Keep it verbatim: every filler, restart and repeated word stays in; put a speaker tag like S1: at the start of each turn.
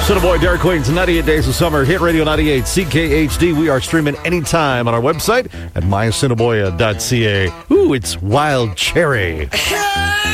S1: Cinnamon Derek Queen's ninety-eight Days of Summer, Hit Radio ninety-eight, C K H D. We are streaming anytime on our website at my assiniboia dot c a. Ooh, it's Wild Cherry.